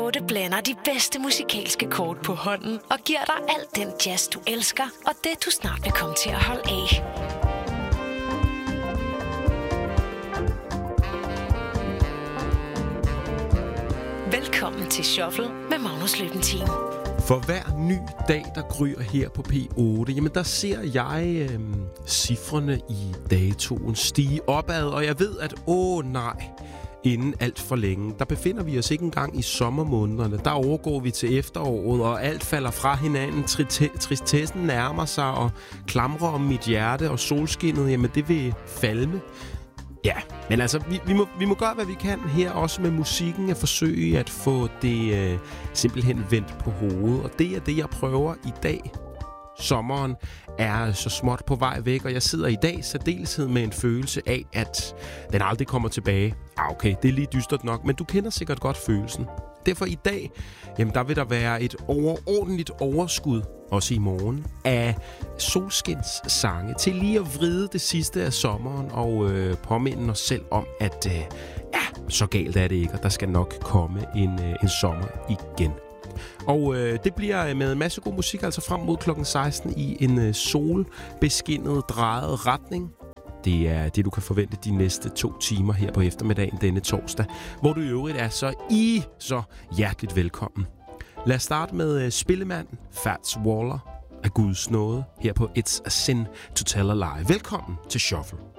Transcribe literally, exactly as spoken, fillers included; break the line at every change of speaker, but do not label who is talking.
otte blander de bedste musikalske kort på hånden og giver dig alt den jazz, du elsker, og det, du snart vil komme til at holde af. Velkommen til Shuffle med Magnus Løbentin.
For hver ny dag, der gryer her på P otte, jamen der ser jeg øh, cifrene i datoen stige opad, og jeg ved, at åh nej, inden alt for længe, der befinder vi os ikke engang i sommermånederne. Der overgår vi til efteråret, og alt falder fra hinanden. Tristessen nærmer sig og klamrer om mit hjerte, og solskinnet, jamen det vil falme. Ja, men altså, vi, vi, må, vi må gøre, hvad vi kan her, også med musikken, at forsøge at få det øh, simpelthen vendt på hovedet. Og det er det, jeg prøver i dag. Sommeren er så småt på vej væk, og jeg sidder i dag særdeleshed med en følelse af, at den aldrig kommer tilbage. Ah, okay, det er lige dystert nok, men du kender sikkert godt følelsen. Derfor i dag, jamen der vil der være et overordentligt overskud, også i morgen, af solskinssange til lige at vride det sidste af sommeren og øh, påminde os selv om, at øh, ja, så galt er det ikke, og der skal nok komme en, øh, en sommer igen. Og øh, det bliver med en masse god musik, altså frem mod klokken seksten i en øh, solbeskinnet, drejet retning. Det er det, du kan forvente de næste to timer her på eftermiddagen denne torsdag, hvor du i øvrigt er så i så hjerteligt velkommen. Lad os starte med uh, spillemanden Fats Waller af Guds nåde her på It's a Sin to Tell a Lie. Velkommen til Shuffle.